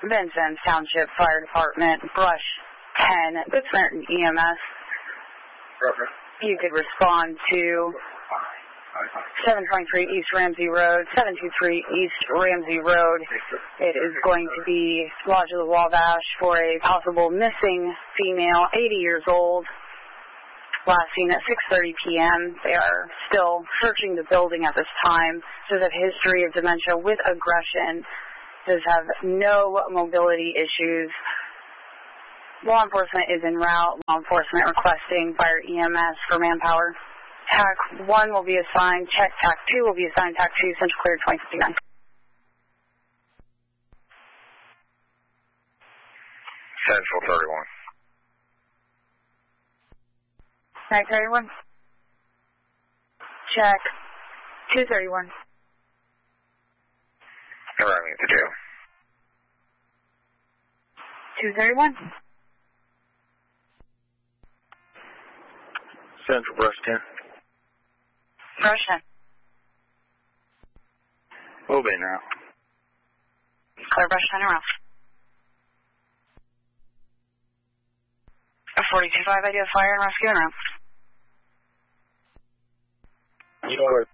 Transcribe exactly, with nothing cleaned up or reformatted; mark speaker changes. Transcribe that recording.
Speaker 1: Vincennes Township Fire Department, Brush ten, Good Samaritan E M S. You could respond to seven twenty-three East Ramsey Road, seven two three East Ramsey Road. It is going to be Lodge of the Wabash for a possible missing female, eighty years old, last seen at six thirty p.m. They are still searching the building at this time. Does have history of dementia with aggression. Does have no mobility issues. Law enforcement is en route. Law enforcement requesting fire E M S for manpower. T A C one will be assigned. Check T A C two will be assigned. T A C two, Central Clear twenty fifty-nine.
Speaker 2: Central thirty-one.
Speaker 1: Nine thirty-one. Check. two thirty-one.
Speaker 2: Arriving to two.
Speaker 1: two thirty-one.
Speaker 3: Central Brush ten.
Speaker 1: Brush ten.
Speaker 3: Obey now.
Speaker 1: Clear Brush ten around. A forty-two five idea fire and rescue and around.
Speaker 3: Sure.